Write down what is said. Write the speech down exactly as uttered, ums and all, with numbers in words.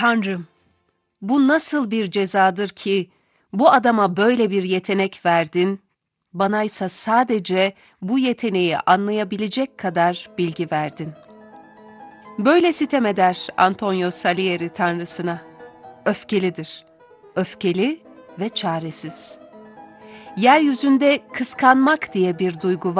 Tanrım, bu nasıl bir cezadır ki bu adama böyle bir yetenek verdin, banaysa sadece bu yeteneği anlayabilecek kadar bilgi verdin. Böyle sitem eder Antonio Salieri Tanrısına. Öfkelidir, öfkeli ve çaresiz. Yeryüzünde kıskanmak diye bir duygu var.